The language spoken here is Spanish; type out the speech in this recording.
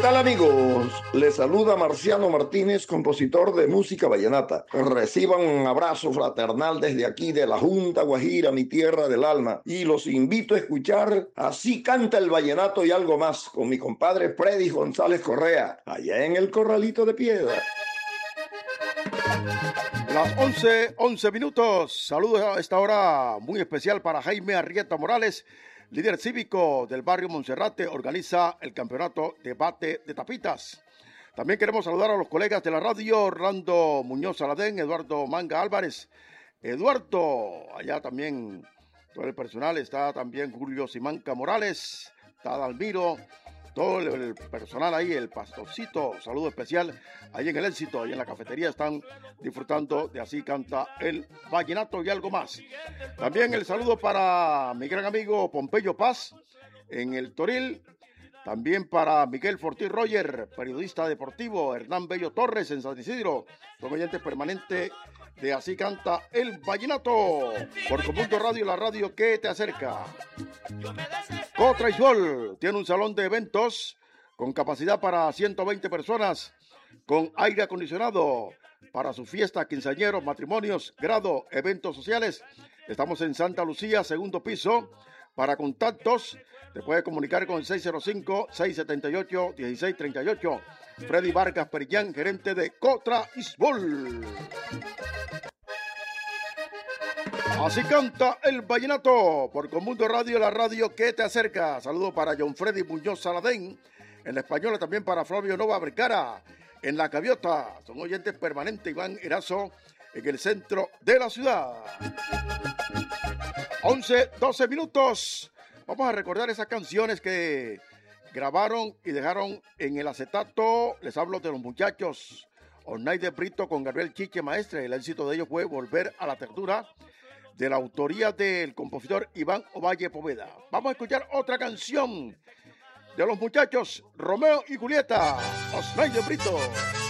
tal, amigos? Les saluda Marciano Martínez, compositor de música vallenata. Reciban un abrazo fraternal desde aquí de la Junta Guajira, mi tierra del alma, y los invito a escuchar Así canta el vallenato y algo más con mi compadre Freddy González Correa, allá en el Corralito de Piedra. Las 11 minutos. Saludos a esta hora muy especial para Jaime Arrieta Morales, líder cívico del barrio Monserrate. Organiza el campeonato Debate de Tapitas. También queremos saludar a los colegas de la radio, Orlando Muñoz Saladén, Eduardo Manga Álvarez. Eduardo, allá también todo el personal, está también Julio Simanca Morales, está Dalmiro, todo el personal ahí, el pastorcito, saludo especial ahí en el Éxito, ahí en la cafetería están disfrutando de Así canta el vallenato y algo más. También el saludo para mi gran amigo Pompeyo Paz en el Toril, también para Miguel Fortí Roger, periodista deportivo, Hernán Bello Torres en San Isidro, son oyentes permanentes de Así canta el vallenato por Comundo Radio, la radio que te acerca. Cotra Isbol tiene un salón de eventos con capacidad para 120 personas, con aire acondicionado para sus fiestas, quinceañeros, matrimonios, grado, eventos sociales. Estamos en Santa Lucía, segundo piso. Para contactos, te puedes comunicar con el 605-678-1638. Freddy Vargas Perillán, gerente de Cotra Isbol. Así canta el vallenato por Comundo Radio, la radio que te acerca. Saludos para John Freddy Muñoz Saladén, en la española también para Flavio Nova Vergara, en la Gaviota. Son oyentes permanentes, Iván Erazo, en el centro de la ciudad. 12 minutos. Vamos a recordar esas canciones que grabaron y dejaron en el acetato. Les hablo de los muchachos Ornay de Brito con Gabriel Chiche Maestre. El éxito de ellos fue Volver a la Ternura, de la autoría del compositor Iván Ovalle Poveda. Vamos a escuchar otra canción de los muchachos Romeo y Julieta, Ornay de Brito.